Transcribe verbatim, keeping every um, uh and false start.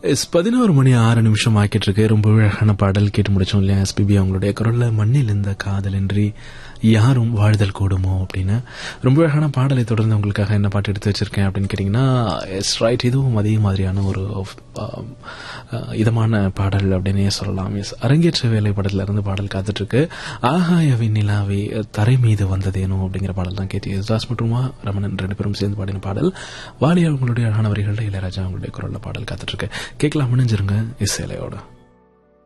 S பதினோரு மணி ஆறு நிமிஷம் ஆக்கிட்டு இருக்கு. ரொம்ப அழகான பாடல் கேட்டு முடிச்சோம் இல்லையா? எஸ்பிபி அவங்களுடைய குரல்ல மண்ணில் இந்த காதலின்றி யாரும் வாழ்தல் கூடுமோ அப்படின்னு ரொம்ப அழகான பாடலை தொடர்ந்து உங்களுக்காக என்ன பாட்டு எடுத்து வச்சிருக்கேன் அப்படின்னு கேட்டீங்கன்னா, எஸ் ரைட், இதுவும் அதே மாதிரியான ஒரு இதமான பாடல் அப்படின்னே சொல்லலாம். எஸ் அரங்கேற்ற வேலை படத்துல இருந்து பாடல் காத்துட்டு இருக்கு. ஆகாய விண்ணிலாவே தரை மீது வந்ததேனோ அப்படிங்கிற பாடல் தான் கேட்டு எஸ்தாஸ் மற்றும் ரமணன் ரெண்டு பேரும் சேர்ந்து பாடின பாடல். வாலி அவங்களுடைய அழகான வரிகளில் இளையராஜா அவங்களுடைய குரல்ல பாடல் காத்துட்டு இருக்கு. கேட்கலாம், முடிஞ்சிருங்க இசையிலையோட.